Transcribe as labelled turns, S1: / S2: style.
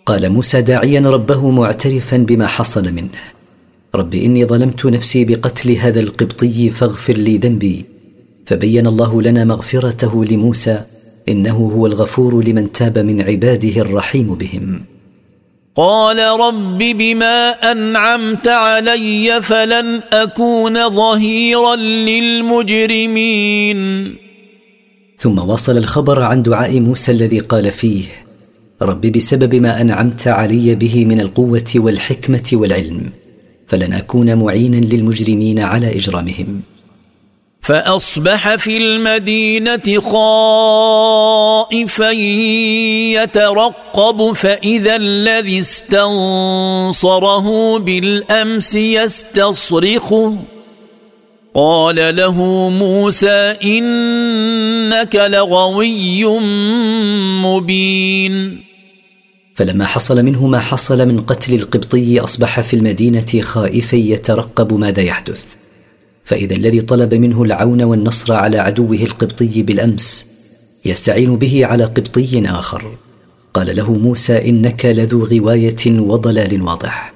S1: قال موسى داعيا ربه معترفا بما حصل منه: رب إني ظلمت نفسي بقتل هذا القبطي فاغفر لي ذنبي. فبين الله لنا مغفرته لموسى، إنه هو الغفور لمن تاب من عباده الرحيم بهم.
S2: قال رب بما أنعمت علي فلن أكون ظهيرا للمجرمين.
S1: ثم وصل الخبر عن دعاء موسى الذي قال فيه: رب بسبب ما أنعمت علي به من القوة والحكمة والعلم فلن أكون معينا للمجرمين على إجرامهم.
S2: فأصبح في المدينة خائفا يترقب فإذا الذي استنصره بالأمس يستصرخه. قال له موسى إنك لغوي مبين.
S1: فلما حصل منه ما حصل من قتل القبطي أصبح في المدينة خائفا يترقب ماذا يحدث، فإذا الذي طلب منه العون والنصر على عدوه القبطي بالأمس يستعين به على قبطي آخر. قال له موسى إنك لذو غواية وضلال واضح.